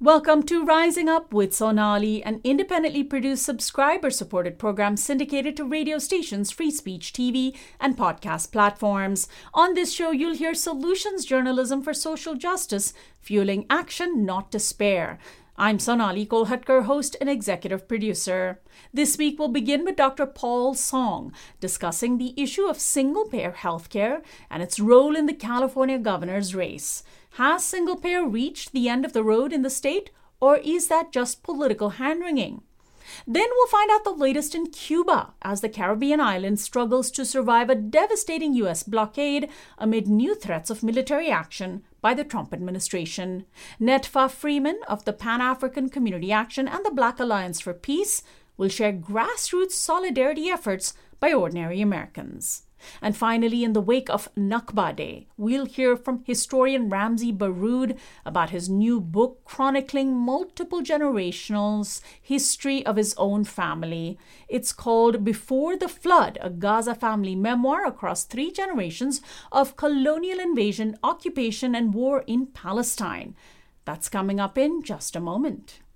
Welcome to Rising Up with Sonali, an independently produced, subscriber-supported program syndicated to radio stations, free speech TV, and podcast platforms. On this show, you'll hear solutions journalism for social justice, fueling action, not despair. I'm Sonali Kolhatkar, host and executive producer. This week, we'll begin with Dr. Paul Song, discussing the issue of single-payer healthcare and its role in the California governor's race. Has single-payer reached the end of the road in the state, or is that just political hand-wringing? Then we'll find out the latest in Cuba as the Caribbean island struggles to survive a devastating U.S. blockade amid new threats of military action by the Trump administration. Netfa Freeman of the Pan-African Community Action and the Black Alliance for Peace will share grassroots solidarity efforts by ordinary Americans. And finally, in the wake of Nakba Day, we'll hear from historian Ramzi Baroud about his new book chronicling multiple generations' history of his own family. It's called Before the Flood, a Gaza family memoir across 3 generations of colonial invasion, occupation, and war in Palestine. That's coming up in just a moment.